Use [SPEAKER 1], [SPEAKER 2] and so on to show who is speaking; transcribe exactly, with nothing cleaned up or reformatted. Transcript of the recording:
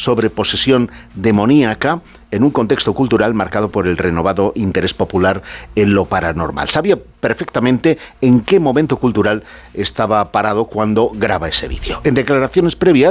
[SPEAKER 1] sobre posesión demoníaca en un contexto cultural marcado por el renovado interés popular en lo paranormal. Sabía perfectamente en qué momento cultural estaba parado cuando graba ese vídeo. En declaraciones previas